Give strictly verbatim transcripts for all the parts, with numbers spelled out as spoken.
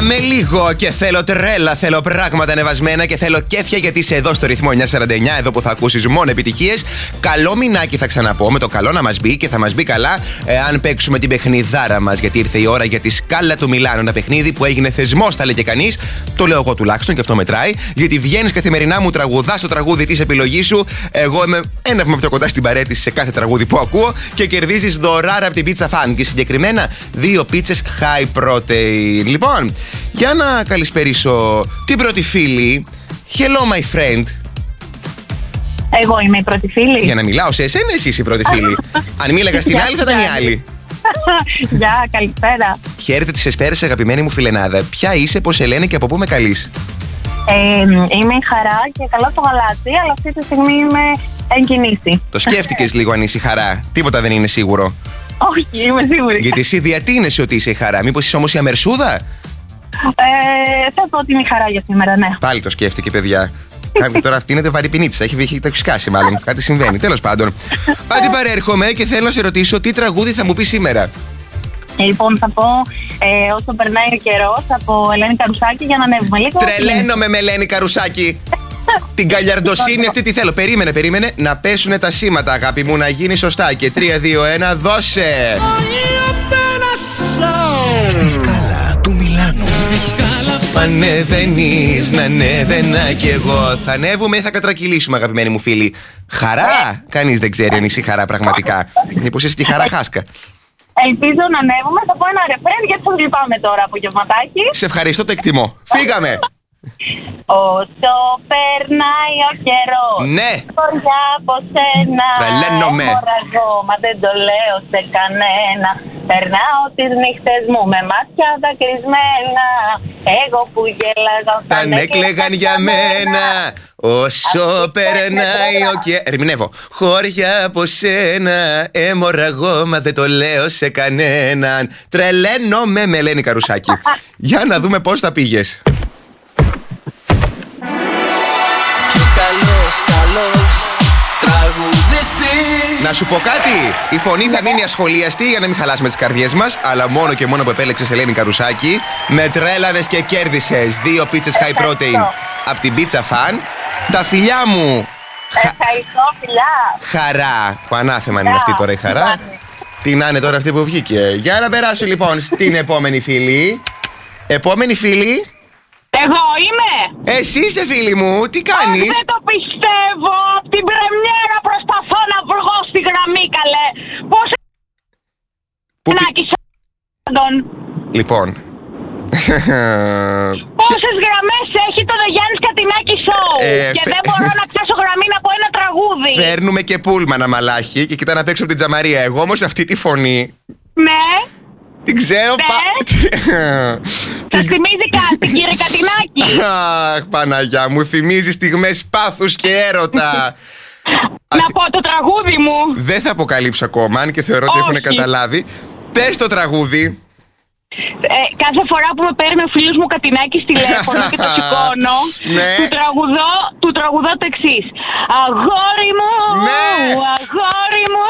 Πάμε λίγο και θέλω τρέλα, θέλω πράγματα ανεβασμένα και θέλω κέφια γιατί είσαι εδώ στο ρυθμό εννιακόσια σαράντα εννιά, εδώ που θα ακούσεις μόνο επιτυχίες. Καλό μηνάκι θα ξαναπώ, με το καλό να μας μπει και θα μας μπει καλά ε, αν παίξουμε την παιχνιδάρα μας. Γιατί ήρθε η ώρα για τη Σκάλα του Μιλάνου. Ένα παιχνίδι που έγινε θεσμός, θα λέει και κανείς. Το λέω εγώ τουλάχιστον και αυτό μετράει. Γιατί βγαίνεις καθημερινά, μου τραγουδάς το τραγούδι της επιλογής σου. Εγώ είμαι ένα βήμα πιο κοντά στην παρέτηση σε κάθε τραγούδι που ακούω και κερδίζεις δωράρα από την Pizza Fan. Και συγκεκριμένα δύο πίτσες high protein. Λοιπόν, για να καλησπερίσω την πρώτη φίλη. Hello, my friend. Εγώ είμαι η πρώτη φίλη. Για να μιλάω σε εσένα, εσύ είσαι η πρώτη φίλη. Αν μίλαγα στην άλλη, θα ήταν η άλλη. Γεια, καλησπέρα. Χαίρετε τις εσπέρες, αγαπημένη μου φιλενάδα. Ποια είσαι, πώς σε λένε και από πού με καλείς? Ε, είμαι η Χαρά και καλά στο γαλάτι, αλλά αυτή τη στιγμή είμαι εν κινήσει. Το σκέφτηκες λίγο αν είσαι η Χαρά? Τίποτα δεν είναι σίγουρο. Όχι, είμαι σίγουρη. Γιατί εσύ διατείνεσαι ότι είσαι η Χαρά. Μήπως είσαι όμως η Αμερσούδα? Ε, θα πω ότι είναι η Χαρά για σήμερα, ναι. Πάλι το σκέφτηκε, παιδιά. Τώρα αυτή είναι το βαρύ ποινή της. Έχει, έχει το σκάσει, μάλλον. Κάτι συμβαίνει. Τέλος πάντων. Άντε, παρέρχομαι και θέλω να σε ρωτήσω τι τραγούδι θα μου πει σήμερα. Λοιπόν, θα πω ε, όσο περνάει ο καιρός από Ελένη Καρουσάκη για να ανέβουμε λίγο. Τρελαίνομαι με Ελένη Καρουσάκη. Την καλιαρντοσύνη αυτή τη θέλω. Περίμενε, περίμενε. Να πέσουνε τα σήματα, αγάπη μου, να γίνει σωστά. Και τρία, δύο, ένα, δώσε. Στη Σκάλα του Μιλάνου. Ανεβαίνεις, να ανέβαινα κι εγώ. Θα ανέβουμε ή θα κατρακυλήσουμε, αγαπημένη μου φίλη? Χαρά! Κανείς δεν ξέρει αν είσαι η Χαρά πραγματικά. Μήπως είσαι τη Χαρά Χάσκα? Ελπίζω να ανέβουμε. Θα πω ένα ρεφρέν γιατί σας λυπάμαι τώρα από γευματάκι. Σε ευχαριστώ, το εκτιμώ. Φύγαμε! Όσο περνάει ο καιρός, ναι, χωριά από σένα. Τρελαίνομαι. Μωραγώ, μα δεν το λέω σε κανένα. Περνάω τις νύχτες μου με μάτια δακρυσμένα. Εγώ που γέλαγα όταν έκλαιγαν για μένα. Όσο περνάει ο καιρός. Ερμηνεύω. Χώρια από σένα. Εμορραγώ, μα δεν το λέω σε κανέναν. Τρελαίνομαι με Ελένη Καρουσάκη. Για να δούμε πώς θα πήγες. Καλός τραγουδιστής. Να σου πω κάτι, η φωνή θα μείνει ασχολίαστη για να μην χαλάσουμε τις καρδιές μας. Αλλά μόνο και μόνο που επέλεξες Ελένη Καρουσάκη, με τρέλανες και κέρδισες δύο πίτσες high protein από την Pizza Fan. Τα φιλιά μου. Ευχαριστώ, φιλιά. Χαρά, που ανάθεμα είναι αυτή τώρα η Χαρά. Τι να είναι τώρα αυτή που βγήκε. Για να περάσω λοιπόν στην επόμενη φίλη. Επόμενη φίλη. Εγώ είμαι. Εσύ είσαι, φίλη μου, τι κάνεις? Όχι, δεν το πιστεύω. Από την πρεμιέρα προσπαθώ να βγω στη γραμμή, καλέ. Πώς... Που... Να τον... Λοιπόν. Πόσες γραμμές έχει το The Γιάννης Κατινάκη Show? Ε, και φε... δεν μπορώ να πιάσω γραμμή να πω ένα τραγούδι. Φέρνουμε και πούλμαν αμαλάχη και κοιτά να παίξω από την Τζαμαρία. Εγώ όμως αυτή τη φωνή... Ναι. Την ξέρω ναι. πα... Σας θυμίζει κάτι, κύριε Κατινάκη? Αχ, Παναγιά μου, θυμίζει στιγμές πάθους και έρωτα. Να πω το τραγούδι μου. Δεν θα αποκαλύψω ακόμα, αν και θεωρώ ότι έχουν καταλάβει. Πες το τραγούδι. Ε, κάθε φορά που με παίρνει ο φίλος μου Κατινάκης τηλέφωνο και το σηκώνω, ναι. του, τραγουδώ, του τραγουδώ το εξής. Αγόρι μου, ναι. αγόρι μου,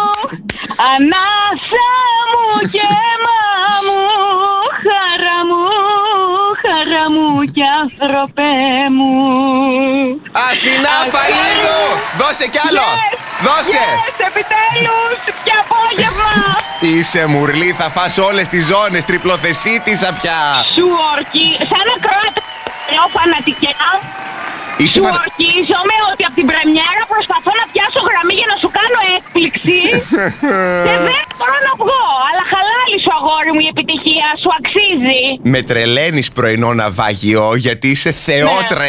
ανάσα μου και αίμα μου, χαρά μου, χαρά μου και άνθρωπε μου. Αθηνά Φαλίδου, δώσε κι άλλο. Yes, δώσε. Yes, επιτέλους, και απόγευμα. Είσαι μουρλή, θα φας όλες τις ζώνες, τριπλοθεσίτησα πια. Σου ορκεί, σαν ακροάτα, λέω φανατικά. Είσαι Σου φανα... ορκίζομαι ότι από την πρεμιέρα προσπαθώ να πιάσω γραμμή για να σου κάνω έκπληξη. Και δεν μπορώ να βγω. Αλλά χαλάλη σου, αγόρι μου, η επιτυχία σου αξίζει. Με τρελαίνεις πρωινό ναυάγιο γιατί είσαι θεότρα.